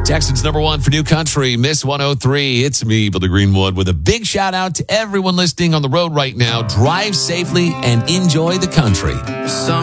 Texans number one for New Country, Miss 103. It's me, Billy Greenwood, with a big shout out to everyone listening on the road right now. Drive safely and enjoy the country.